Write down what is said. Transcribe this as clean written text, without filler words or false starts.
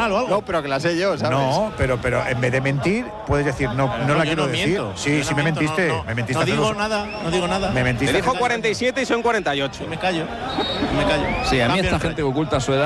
mal o algo. No, pero que la sé yo, ¿sabes? No, pero en vez de mentir, puedes decir, no la quiero decir. Miento. Sí, sí me mentiste. Me mentiste. No digo nada. Me mentiste. Te dijo 47 y son 48. Me callo. Sí, a mí Cambio esta el gente rey. que oculta su edad